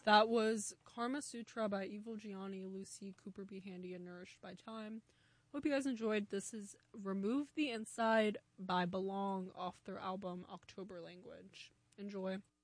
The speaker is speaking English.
That was Karma Sutra by Evil Gianni, Lucy, Cooper B. Handy, and Nourished by Time. Hope you guys enjoyed. This is Remove the Inside by Belong off their album October Language. Enjoy.